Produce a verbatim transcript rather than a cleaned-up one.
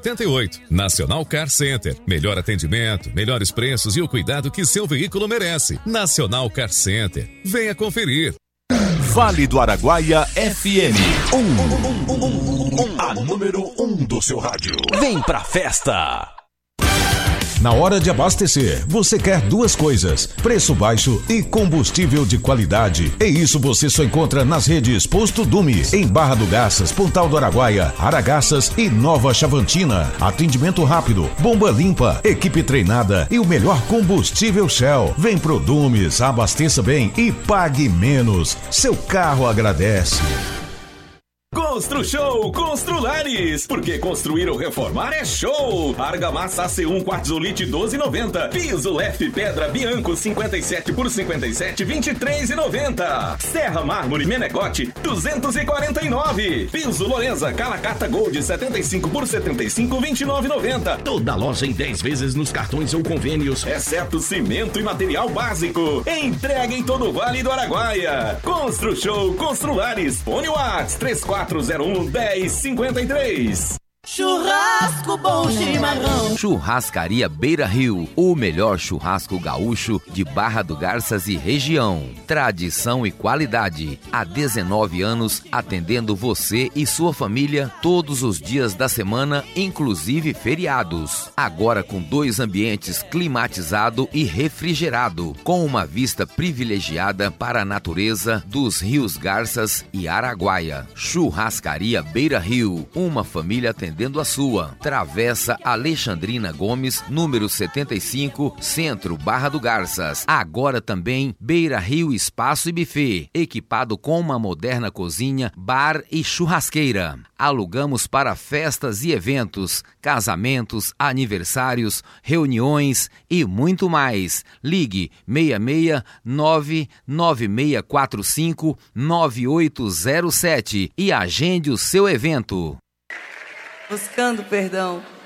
setenta e oito. Nacional Car Center. Melhor atendimento, melhores preços e o cuidado que seu veículo merece. Nacional Car Center. Venha conferir. Vale do Araguaia F M. Um, um, um, um, um, a número um do seu rádio. Vem pra festa! Na hora de abastecer, você quer duas coisas: preço baixo e combustível de qualidade. E isso você só encontra nas redes Posto Dume, em Barra do Garças, Pontal do Araguaia, Aragarças e Nova Chavantina. Atendimento rápido, bomba limpa, equipe treinada e o melhor combustível Shell. Vem pro Dumes, abasteça bem e pague menos. Seu carro agradece. Constru-Show Construlares, porque construir ou reformar é show. Argamassa A C um Quartzolite doze e noventa. Piso Lef Pedra Bianco cinquenta e sete por cinquenta e sete, vinte e três e noventa. Serra Mármore Menegote duzentos e quarenta e nove. Piso Lorenza Calacata Gold setenta e cinco por setenta e cinco, vinte e nove e noventa. Toda loja em dez vezes nos cartões ou convênios, exceto cimento e material básico. Entrega em todo o Vale do Araguaia. Constru-Show Construlares. Fone Whats três quatro zero um, dez cinquenta e três. Churrasco bom chimarrão. Churrascaria Beira Rio, o melhor churrasco gaúcho de Barra do Garças e região. Tradição e qualidade. Há dezenove anos atendendo você e sua família todos os dias da semana, inclusive feriados. Agora com dois ambientes climatizado e refrigerado, com uma vista privilegiada para a natureza dos rios Garças e Araguaia. Churrascaria Beira Rio, uma família atendendo a sua. Travessa Alexandrina Gomes, número setenta e cinco, Centro, Barra do Garças. Agora também Beira Rio Espaço e Buffet, equipado com uma moderna cozinha, bar e churrasqueira. Alugamos para festas e eventos, casamentos, aniversários, reuniões e muito mais. Ligue seis seis nove nove seis quatro cinco nove oito zero sete e agende o seu evento. Buscando perdão.